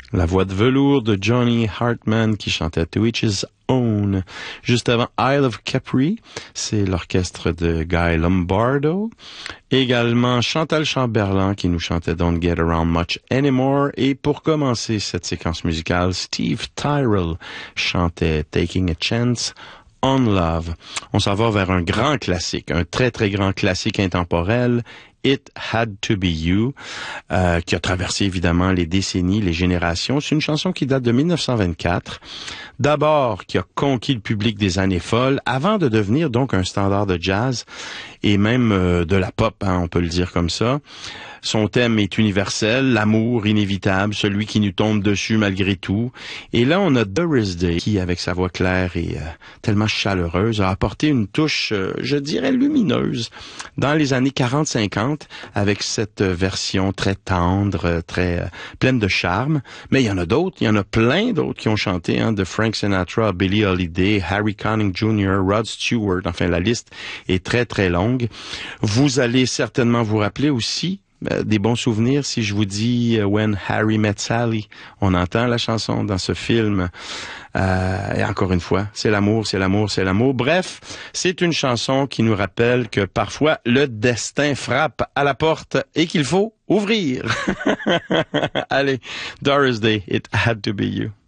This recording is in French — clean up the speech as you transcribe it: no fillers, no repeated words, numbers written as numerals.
La voix de velours de Johnny Hartman qui chantait To Each His Own. Juste avant Isle of Capri, c'est l'orchestre de Guy Lombardo. Également Chantal Chamberlain qui nous chantait Don't Get Around Much Anymore. Et pour commencer cette séquence musicale, Steve Tyrell chantait Taking a Chance on Love. On s'en va vers un grand classique, un très très grand classique intemporel. It Had to Be You, qui a traversé évidemment les décennies, les générations. C'est une chanson qui date de 1924. D'abord, qui a conquis le public des années folles, avant de devenir donc un standard de jazz et même de la pop, hein, on peut le dire comme ça. Son thème est universel, l'amour inévitable, celui qui nous tombe dessus malgré tout. Et là, on a Doris Day qui, avec sa voix claire et tellement chaleureuse, a apporté une touche, je dirais, lumineuse dans les années 40-50 avec cette version très tendre, très pleine de charme. Mais il y en a d'autres, il y en a plein d'autres qui ont chanté, hein, de Frank Sinatra, Billie Holiday, Harry Connick Jr., Rod Stewart. Enfin, la liste est très, très longue. Vous allez certainement vous rappeler aussi des bons souvenirs si je vous dis When Harry Met Sally. On entend la chanson dans ce film. Et encore une fois, c'est l'amour, c'est l'amour, c'est l'amour. Bref, c'est une chanson qui nous rappelle que parfois le destin frappe à la porte et qu'il faut ouvrir. Allez, Doris Day, It Had to Be You.